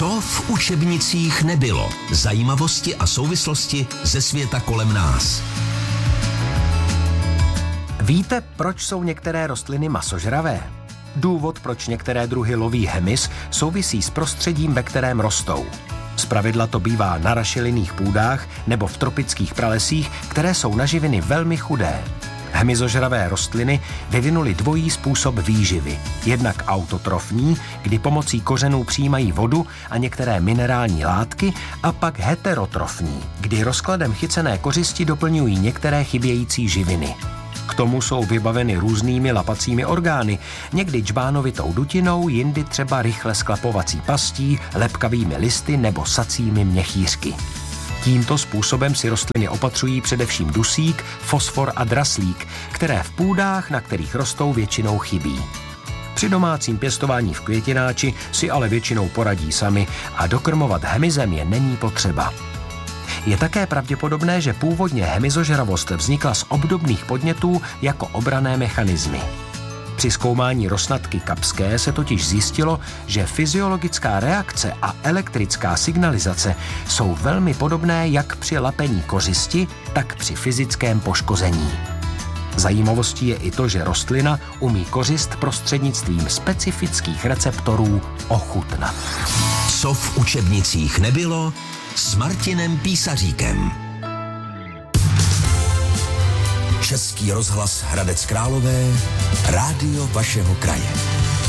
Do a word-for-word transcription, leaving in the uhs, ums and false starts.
Co v učebnicích nebylo? Zajímavosti a souvislosti ze světa kolem nás. Víte, proč jsou některé rostliny masožravé? Důvod, proč některé druhy loví hmyz, souvisí s prostředím, ve kterém rostou. Zpravidla to bývá na rašelinných půdách nebo v tropických pralesích, které jsou na živiny velmi chudé. Hmyzožravé rostliny vyvinuly dvojí způsob výživy. Jednak autotrofní, kdy pomocí kořenů přijímají vodu a některé minerální látky, a pak heterotrofní, kdy rozkladem chycené kořisti doplňují některé chybějící živiny. K tomu jsou vybaveny různými lapacími orgány, někdy džbánovitou dutinou, jindy třeba rychle sklapovací pastí, lepkavými listy nebo sacími měchýřky. Tímto způsobem si rostliny opatřují především dusík, fosfor a draslík, které v půdách, na kterých rostou, většinou chybí. Při domácím pěstování v květináči si ale většinou poradí sami a dokrmovat hmyzem je není potřeba. Je také pravděpodobné, že původně hmyzožravost vznikla z obdobných podnětů jako obranné mechanismy. Při zkoumání rosnatky kapské se totiž zjistilo, že fyziologická reakce a elektrická signalizace jsou velmi podobné jak při lapení kořisti, tak při fyzickém poškození. Zajímavostí je i to, že rostlina umí kořist prostřednictvím specifických receptorů ochutnat. Co v učebnicích nebylo? S Martinem Písaříkem. Český rozhlas Hradec Králové, rádio vašeho kraje.